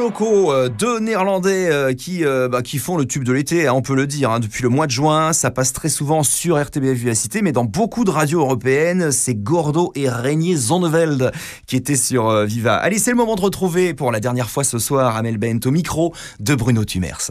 Loco, deux Néerlandais qui font le tube de l'été, hein, on peut le dire, hein, depuis le mois de juin. Ça passe très souvent sur RTBF Vivacité, mais dans beaucoup de radios européennes, c'est Gordo et Reinier Zonneveld qui étaient sur Viva. Allez, c'est le moment de retrouver pour la dernière fois ce soir Amel Bent au micro de Bruno Tumers.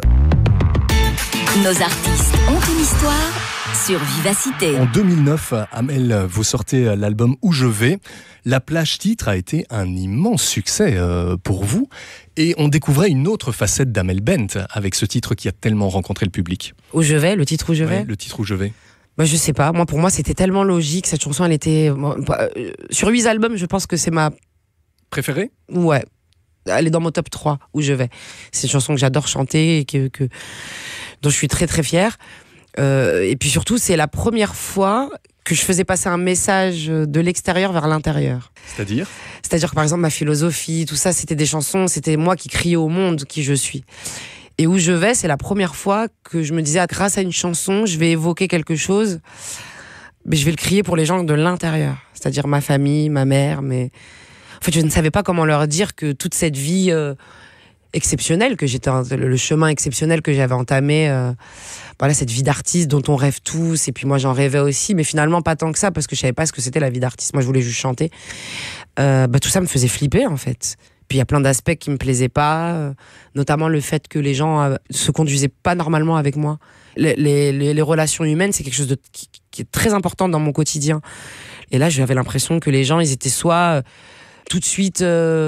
Nos artistes ont une histoire sur Vivacité. En 2009, Amel, vous sortez l'album Où je vais. La plage titre a été un immense succès pour vous. Et on découvrait une autre facette d'Amel Bent avec ce titre qui a tellement rencontré le public. Où je vais, le titre Où je vais. Ouais, le titre Où je vais. Bah, je sais pas. Pour moi, c'était tellement logique. Cette chanson, elle était sur 8 albums. Je pense que c'est ma préférée. Ouais. Elle est dans mon top 3, Où je vais. C'est une chanson que j'adore chanter et dont je suis très très fière. Et puis surtout, c'est la première fois que je faisais passer un message de l'extérieur vers l'intérieur. C'est-à-dire que par exemple, ma philosophie, tout ça, c'était des chansons, c'était moi qui criais au monde qui je suis. Et Où je vais, c'est la première fois que je me disais, grâce à une chanson, je vais évoquer quelque chose, mais je vais le crier pour les gens de l'intérieur. C'est-à-dire ma famille, ma mère, mais... En fait, je ne savais pas comment leur dire que toute cette vie exceptionnelle que j'étais, le chemin exceptionnel que j'avais entamé, voilà, cette vie d'artiste dont on rêve tous, et puis moi j'en rêvais aussi, mais finalement pas tant que ça, parce que je savais pas ce que c'était la vie d'artiste. Moi je voulais juste chanter. Tout ça me faisait flipper en fait. Puis il y a plein d'aspects qui me plaisaient pas, notamment le fait que les gens se conduisaient pas normalement avec moi. Les relations humaines, c'est quelque chose qui est très important dans mon quotidien. Et là, j'avais l'impression que les gens, ils étaient soit tout de suite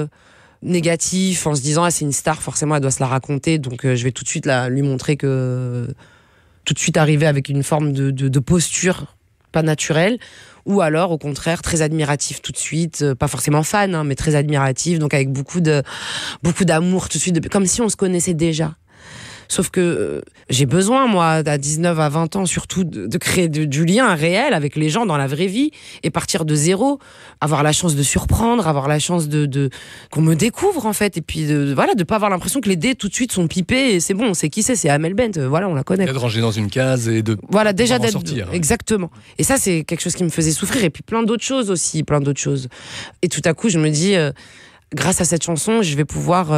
négatif, en se disant c'est une star, forcément elle doit se la raconter, donc je vais tout de suite lui montrer que tout de suite arriver avec une forme de posture pas naturelle, ou alors au contraire très admiratif tout de suite, pas forcément fan, hein, mais très admiratif, donc avec beaucoup d'amour tout de suite, comme si on se connaissait déjà. Sauf que j'ai besoin, moi, à 19, à 20 ans, surtout, de créer du lien réel avec les gens dans la vraie vie et partir de zéro, avoir la chance de surprendre, avoir la chance qu'on me découvre, en fait, et puis de pas avoir l'impression que les dés, tout de suite, sont pipés et c'est bon, on sait qui c'est Amel Bent, voilà, on la connaît. D'être rangé dans une case et de voilà, déjà d'être sortir. Exactement. Et ça, c'est quelque chose qui me faisait souffrir, et puis plein d'autres choses aussi, plein d'autres choses. Et tout à coup, je me dis, grâce à cette chanson, je vais pouvoir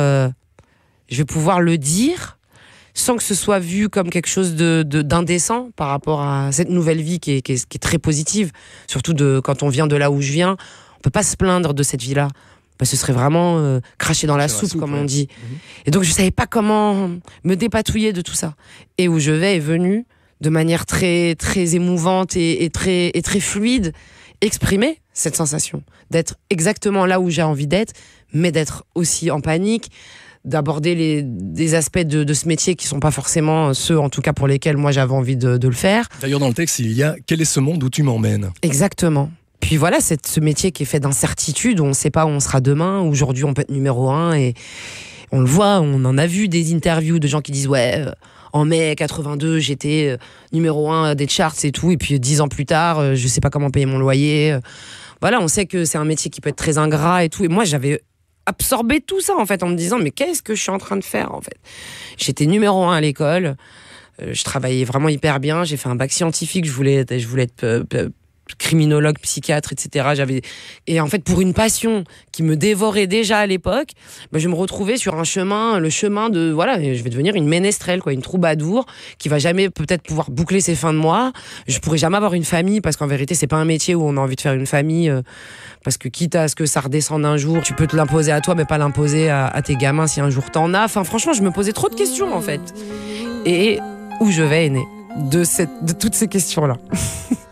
le dire, sans que ce soit vu comme quelque chose d'indécent par rapport à cette nouvelle vie qui est très positive. Surtout quand on vient de là où je viens, on peut pas se plaindre de cette vie-là. Ce serait vraiment cracher dans la soupe, comme on dit. Et donc je savais pas comment me dépatouiller de tout ça. Et Où je vais est venu de manière très, très émouvante et très fluide, exprimer cette sensation. D'être exactement là où j'ai envie d'être, mais d'être aussi en panique, d'aborder des aspects de ce métier qui sont pas forcément ceux, en tout cas pour lesquels moi j'avais envie de le faire. D'ailleurs dans le texte il y a « Quel est ce monde où tu m'emmènes ?» Exactement. Puis voilà, c'est ce métier qui est fait d'incertitude, où on ne sait pas où on sera demain. Aujourd'hui on peut être numéro 1 et on le voit, on en a vu des interviews de gens qui disent ouais, en mai 82 j'étais numéro 1 des charts et tout, et puis 10 ans plus tard je sais pas comment payer mon loyer. Voilà, on sait que c'est un métier qui peut être très ingrat et tout, et moi j'avais absorber tout ça en fait en me disant mais qu'est-ce que je suis en train de faire en fait. J'étais numéro 1 à l'école, je travaillais vraiment hyper bien, j'ai fait un bac scientifique, je voulais être criminologue, psychiatre, etc. Et en fait pour une passion qui me dévorait déjà à l'époque, je me retrouvais sur le chemin de voilà, je vais devenir une ménestrelle, quoi, une troubadour qui va jamais peut-être pouvoir boucler ses fins de mois. Je pourrais jamais avoir une famille parce qu'en vérité c'est pas un métier où on a envie de faire une famille. Parce que quitte à ce que ça redescende un jour, tu peux te l'imposer à toi, mais pas l'imposer à tes gamins si un jour t'en as. Enfin, franchement, je me posais trop de questions, en fait. Et Où je vais est né de toutes ces questions-là.